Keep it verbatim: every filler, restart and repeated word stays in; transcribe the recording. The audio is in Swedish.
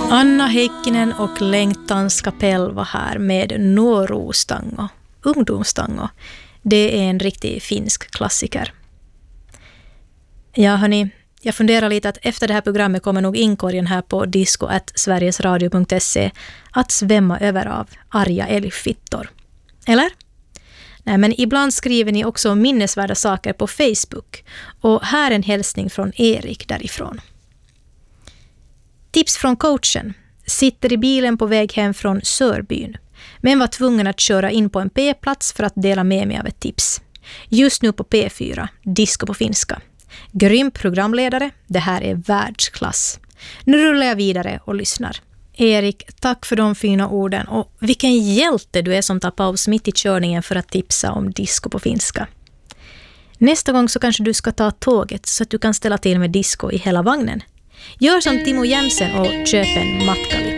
Anna Heikkinen och Längtans kapell var här med Nuoruustango, ungdomstango. Det är en riktig finsk klassiker. Ja hörni, jag funderar lite att efter det här programmet kommer nog inkorgen här på disco at sverigesradio punkt se att svämma över av arga älgfittor. Eller? Nej, men ibland skriver ni också minnesvärda saker på Facebook. Och här en hälsning från Erik därifrån. Tips från coachen. Sitter i bilen på väg hem från Sörbyn. Men var tvungen att köra in på en P-plats för att dela med mig av ett tips. Just nu på P fyra, disco på finska. Grym programledare, det här är världsklass. Nu rullar jag vidare och lyssnar. Erik, tack för de fina orden. Och vilken hjälte du är som tar paus mitt i körningen för att tipsa om disco på finska. Nästa gång så kanske du ska ta tåget så att du kan ställa till med disco i hela vagnen. Gör som Timo Jämsen och köp en matkalit.